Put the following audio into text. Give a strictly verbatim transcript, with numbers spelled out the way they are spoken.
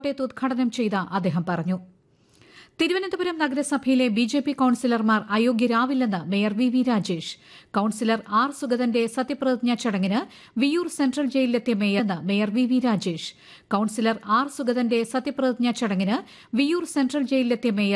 കോട്ടയത്ത് ഉദ്ഘാടനം ചെയ്ത അദ്ദേഹം പറഞ്ഞു. തിരുവനന്തപുരം നഗരസഭയിലെ B J P കൌൺസിലർമാർ അയോഗ്യരാവില്ലെന്ന് mayor V V Rajesh. Councillor R സുഗതന്റെ സത്യപ്രതിജ്ഞാ ചടങ്ങിന് Viyyur central ജയിലിലെത്തിയ mayor mayor V V Rajesh. Councillor R സുഗതന്റെ സത്യപ്രതിജ്ഞാ ചടങ്ങിന് വിയ്യൂർ സെൻട്രൽ ജയിലിലെത്തിയ മേയർ